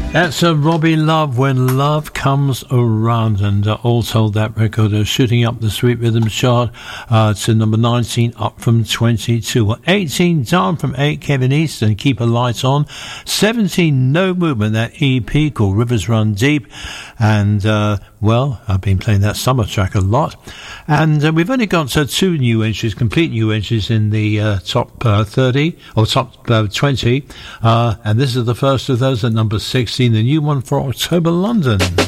That's Robbie Love, When Love Comes Around, and All Told that record shooting up the Sweet Rhythm chart to number 19, up from 22. 18 down from 8, Kevin Easton, Keep a Light On. 17, No Movement, that EP called Rivers Run Deep, and well, I've been playing that summer track a lot, and we've only got two new entries, complete new entries in the top 30 or top 20, and this is the first of those at number 16, the new one for October London.